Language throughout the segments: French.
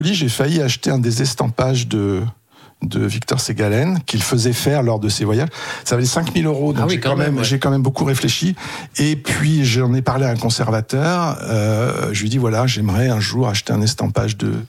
J'ai failli acheter un des estampages de Victor Ségalen, qu'il faisait faire lors de ses voyages. Ça valait 5 000 €, donc j'ai quand même beaucoup réfléchi. Et puis, j'en ai parlé à un conservateur. Je lui ai dit, voilà, j'aimerais un jour acheter un estampage de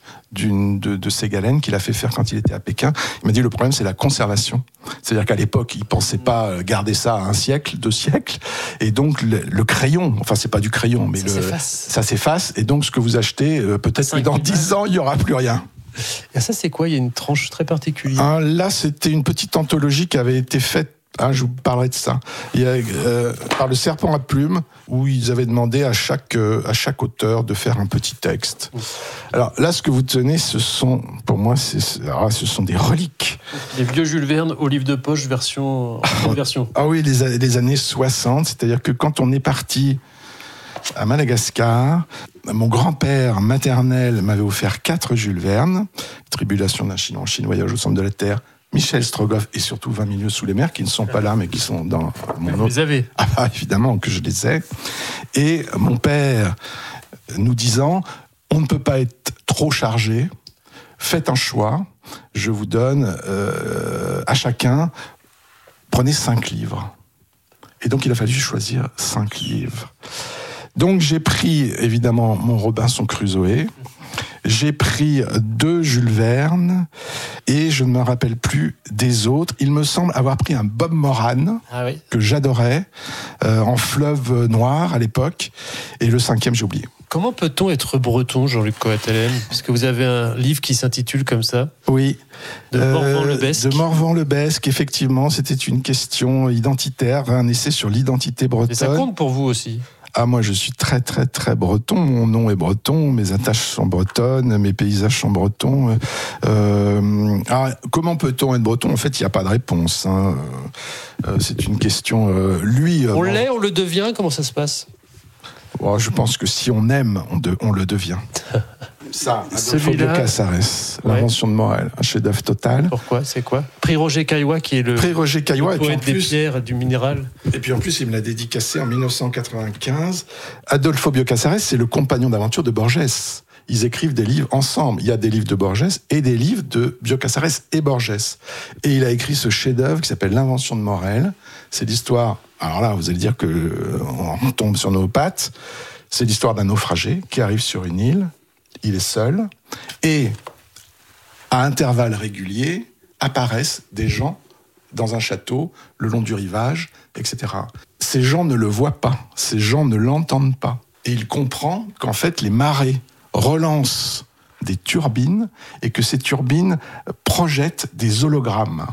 Ségalen qu'il a fait faire quand il était à Pékin. Il m'a dit, le problème, c'est la conservation. C'est-à-dire qu'à l'époque, il pensait pas garder ça à 1 siècle, 2 siècles. Et donc, le crayon, enfin, c'est pas du crayon, mais ça s'efface. Et donc, ce que vous achetez, peut-être que dans 10 ans, il y aura plus rien. Et ça, c'est quoi ? Il y a une tranche très particulière. Là, c'était une petite anthologie qui avait été faite. Je vous parlerai de ça. Il y a, par le Serpent à plumes, où ils avaient demandé à chaque auteur de faire un petit texte. Alors là, ce que vous tenez, pour moi, ce sont des reliques. Des vieux Jules Verne au livre de poche version. Ah oui, les années 60. C'est-à-dire que quand on est parti à Madagascar, mon grand-père maternel m'avait offert 4 Jules Verne, Tribulation d'un Chinois en Chine, Voyage au centre de la Terre, Michel Strogoff et surtout 20 milieux sous les mers, qui ne sont pas là, mais qui sont dans mon autre. Vous les avez ? Évidemment que je les ai. Et mon père nous disant, on ne peut pas être trop chargé, faites un choix, je vous donne à chacun, prenez 5 livres. Et donc il a fallu choisir 5 livres. Donc j'ai pris évidemment mon Robinson Crusoe, j'ai pris 2 Jules Verne et je ne me rappelle plus des autres. Il me semble avoir pris un Bob Moran que j'adorais en Fleuve Noir à l'époque, et le 5e j'ai oublié. Comment peut-on être breton, Jean-Luc Coat-Alem ? Puisque vous avez un livre qui s'intitule comme ça. Oui. De Morvan-le-Besque. De Morvan-le-Besque, effectivement, c'était une question identitaire, un essai sur l'identité bretonne. Et ça compte pour vous aussi ? Moi, je suis très, très, très breton. Mon nom est breton, mes attaches sont bretonnes, mes paysages sont bretons. Comment peut-on être breton ? En fait, il n'y a pas de réponse. C'est une question... on l'est, on le devient, comment ça se passe ? Je pense que si on aime, on le devient. Ça, Adolfo Biocasares, L'invention de Morel, un chef-d'œuvre total. Pourquoi ? C'est quoi ? Prix Roger Caillois, qui est le poète des pierres et du minéral. Et puis en plus, il me l'a dédicacé en 1995. Adolfo Biocasares, c'est le compagnon d'aventure de Borges. Ils écrivent des livres ensemble. Il y a des livres de Borges et des livres de Biocasares et Borges. Et il a écrit ce chef-d'œuvre qui s'appelle L'invention de Morel. C'est l'histoire... Alors là, vous allez dire qu'on tombe sur nos pattes. C'est l'histoire d'un naufragé qui arrive sur une île. Il est seul. Et à intervalles réguliers, apparaissent des gens dans un château, le long du rivage, etc. Ces gens ne le voient pas. Ces gens ne l'entendent pas. Et il comprend qu'en fait, les marées relancent des turbines et que ces turbines projettent des hologrammes.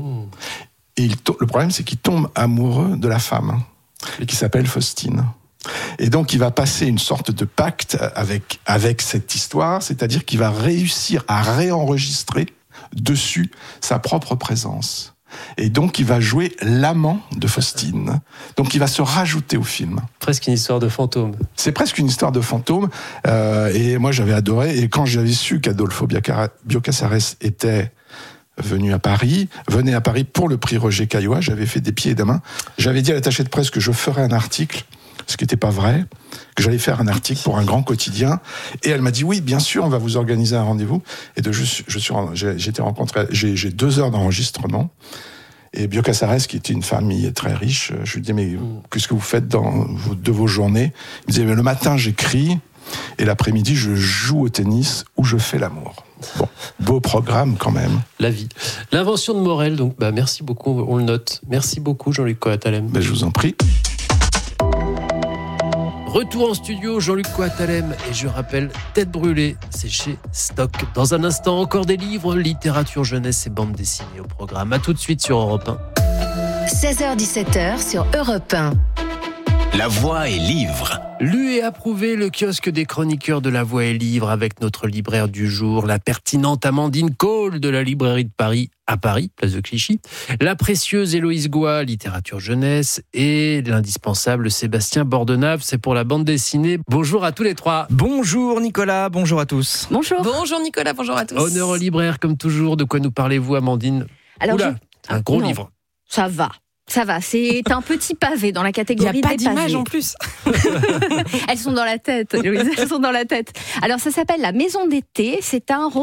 Et le problème, c'est qu'il tombe amoureux de la femme, qui s'appelle Faustine. Et donc, il va passer une sorte de pacte avec cette histoire, c'est-à-dire qu'il va réussir à réenregistrer dessus sa propre présence. Et donc, il va jouer l'amant de Faustine. Donc, il va se rajouter au film. Presque une histoire de fantôme. C'est presque une histoire de fantôme. Et moi, j'avais adoré. Et quand j'avais su qu'Adolfo Biocasares venait à Paris pour le prix Roger Caillois, j'avais fait des pieds et des mains. J'avais dit à l'attaché de presse que je ferais un article, ce qui n'était pas vrai, que j'allais faire un article pour un grand quotidien. Et elle m'a dit, oui, bien sûr, on va vous organiser un rendez-vous. Et j'ai été rencontré, j'ai 2 heures d'enregistrement. Et Biocasares, qui était une famille très riche, je lui disais, mais qu'est-ce que vous faites de vos journées ? Il me disait, le matin, j'écris, et l'après-midi, je joue au tennis ou je fais l'amour. Bon, beau programme quand même. La vie. L'invention de Morel, donc merci beaucoup, on le note. Merci beaucoup Jean-Luc Coat-Alem. Je vous en prie. Retour en studio, Jean-Luc Coat-Alem, et je rappelle, Tête brûlée, c'est chez Stock. Dans un instant, encore des livres, littérature jeunesse et bande dessinée au programme. À tout de suite sur Europe 1. 16h-17h sur Europe 1. La Voix et Livre. Lu et approuvé, le kiosque des chroniqueurs de La Voix et Livre avec notre libraire du jour, la pertinente Amandine Cole de la librairie de Paris à Paris, place de Clichy, la précieuse Héloïse Goua, littérature jeunesse, et l'indispensable Sébastien Bordenave, c'est pour la bande dessinée. Bonjour à tous les 3. Bonjour Nicolas, bonjour à tous. Bonjour. Bonjour Nicolas, bonjour à tous. Honneur au libraire comme toujours, de quoi nous parlez-vous Amandine ? Alors, un gros livre. Ça va, c'est un petit pavé dans la catégorie des pavés. Il n'y a pas d'image en plus. Elles sont dans la tête, Louise, elles sont dans la tête. Alors ça s'appelle La Maison d'été, c'est un roman